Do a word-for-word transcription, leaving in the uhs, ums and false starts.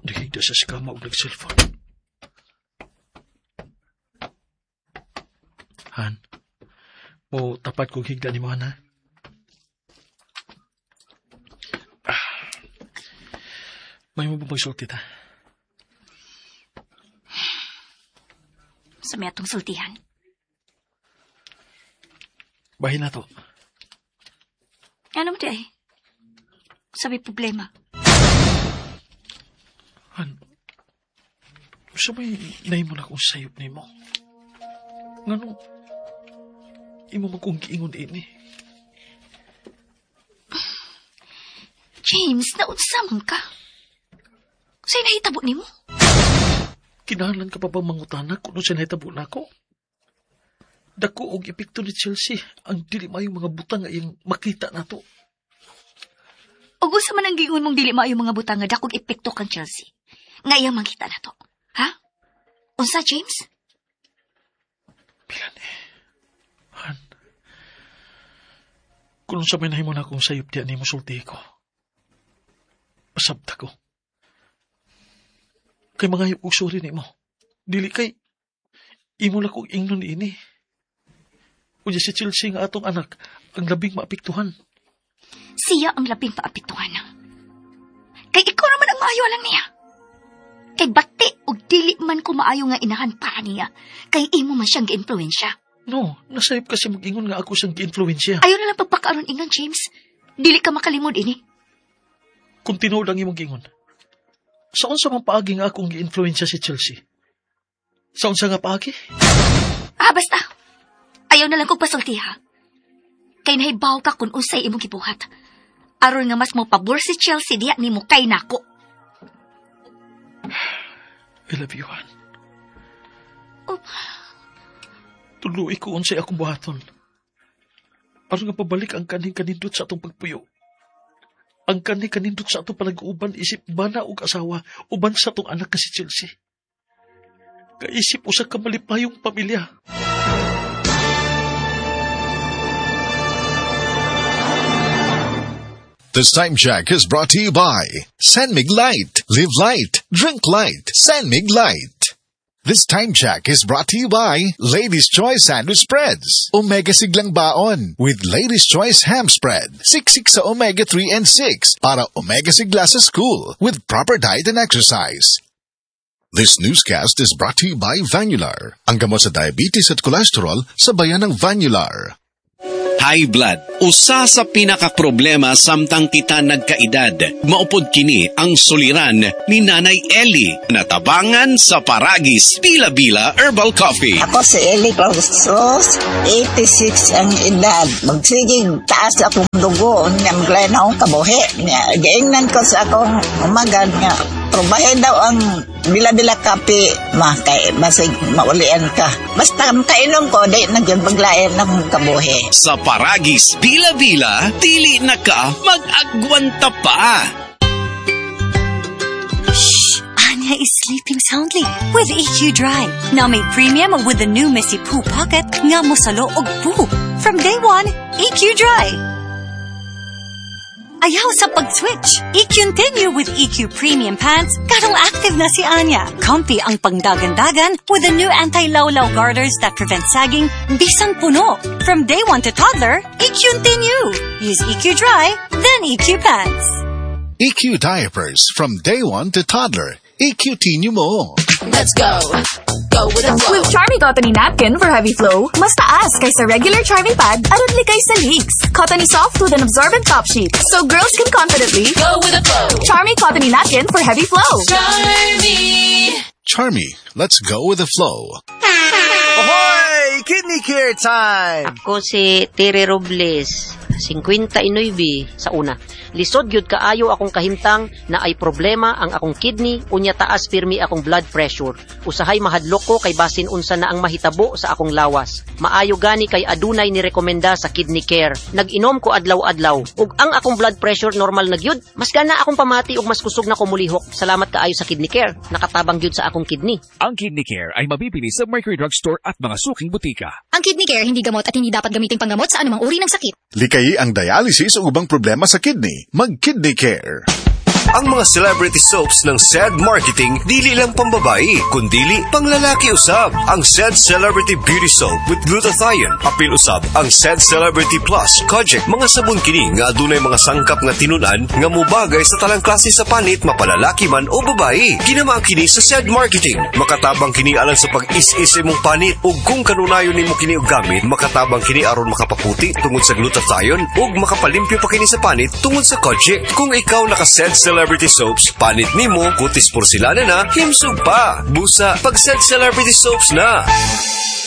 Nagigda sa skama o nag-cellphone. Han, mo tapat kong higda ni mo, Han, ha? Ah. May mo ba magsulti ta? Sa may atong sultihan. Bahin na to. Ano mo di ay? Sabi problema. Han, sabay nahin mo na kung sayop ni mo. Ngano, imo mo kong giingon ini. James, naunsa man ka? Sa'yo nahitabo ni mo? Kinahanglan ka pa bang mangutana kung ano siya nahitabo na ako? Dako og epekto ni Chelsea ang dili mayong mga butang nga iyang makita na to. O gusto man ang giingon mong dili mayong mga butang nga dakog epekto kang Chelsea. Nga iyang makita na to. Ha? Unsa, James? Pilan eh. Han. Kung sa may nahimo na akong sayop diyan ni mo sulti ko. Pasabta ko. Kay mga yung usuri ni mo. Dili kay imo na kong ingnon ini. Unya si Chelsea nga atong anak ang labing maapektuhan. Siya ang labing maapektuhan na. Kay ikaw naman ang maayo lang niya. Kay bati o dili man ko maayo nga inahan pa niya. Kay imo man siyang gi-influensya. No, nasayop kasi mag-ingon nga ako siyang gi-influensya. Ayaw na lang pagpakaaron ingon, James. Dili ka makalimod ini. Kung tinuod lang imong gingon. Saan sa mga paagi nga akong gi-influensya si Chelsea? Saan sa nga paagi? Ah, basta. Ayaw na lang kong pasulti, ha? Kay nahibaw ka kung unsay imong gibuhat. Aron nga mas mo pabor si Chelsea diya ni mo kay nako. I love you, Han. Oh. Tuluy ko unsay akong buhaton. Aron nga pabalik ang kaning kanindot sa atong pagpuyo. Ang kaning kanindot sa atong panag-uuban isip bana og asawa uban sa atong anak nga si Chelsea. Kaisip usa ka malipayong pamilya. This time check is brought to you by Sanmig Light. Live light. Drink light. Sanmig Light. This time check is brought to you by Ladies' Choice Sandwich Spreads. Omega Siglang Baon with Ladies' Choice Ham Spread. Siksik sa omega three and six para omega sigla sa school with proper diet and exercise. This newscast is brought to you by Vanular. Ang gamot sa diabetes at cholesterol sa bayan ng Vanular. High blood, usa sa pinakaproblema samtang kita nagkaedad. Maupod kini ang suliran ni Nanay Ellie, natabangan sa Paragis Bila-Bila Herbal Coffee. Ako si Ellie Clausos, eighty-six ang edad. Magsiging taas akong dugo, niya maglayan akong kabuhi. Gaingnan ko sa akong umagan nga. Probahe daw ang bila-bila kape, ma, kay basig maulian ka. Basta kainom ko, di nagyan paglayan ng kabuhi. Sa Paragis Bila-Bila, dili na ka mag-agwanta pa. Shh! Anya is sleeping soundly with E Q Dry. Now made premium with the new Messy Poo Pocket nga mosalo og poo. From day one, E Q Dry. Ayaw sa pag-switch. I-continue with E Q Premium Pants. Karong active na si Anya. Comfy ang pangdagan-dagan with the new anti-lawlaw garters that prevent sagging bisan puno. From day one to toddler, I-continue. Use E Q Dry, then E Q Pants. E Q Diapers from day one to toddler. I-continue mo. Let's go. Go with the flow. With Charmy Cottony Napkin for heavy flow, mas taas kaysa regular Charmy Pad aron likay sa leaks. Cottony soft with an absorbent top sheet, so girls can confidently Go with the flow. Charmy Cottony Napkin for heavy flow. Charmy. Charmy, let's go with the flow. Ahoy! Kidney Care time! Ako si Tere Robles, fifty-nine sa una. Lisod gyud kaayo akong kahimtang na ay problema ang akong kidney unya taas pirmi akong blood pressure. Usahay mahadlok ko kay basin unsa na ang mahitabo sa akong lawas. Maayo gani kay adunay ni rekomenda sa Kidney Care. Nag-inom ko adlaw-adlaw ug ang akong blood pressure normal na gyud. Mas gana akong pamati ug mas kusog na ko mulihok. Salamat kaayo sa Kidney Care. Nakatabang gyud sa akong kidney. Ang Kidney Care ay mabibili sa Mercury Drug Store at mga suking butika. Ang Kidney Care hindi gamot at hindi dapat gamiting panggamot sa anumang uri ng sakit. Likayi ang dialysis o ubang problema sa kidney. Mag-Kidney Care. Ang mga celebrity soaps ng S E D Marketing dili lang pambabae, kundili panglalaki usab. Ang S E D Celebrity Beauty Soap with glutathione. Apil usab ang S E D Celebrity Plus Kojic. Mga sabon kini nga adunay mga sangkap nga tinunan nga mubagay sa talang klase sa panit, mapalalaki man o babae. Kinama kini sa S E D Marketing. Makatabang kini alang sa pag-is-is imong panit ug kung kanunayon nimo kini og gamit, makatabang kini aron makapaputi tungod sa glutathione ug makapalimpyo pa kini sa panit tungod sa Kojic. Kung ikaw naka-S E D Celebrity Soaps, panit nimo kutis porselana na, himsog pa. Busa pag-S E D Celebrity Soaps na.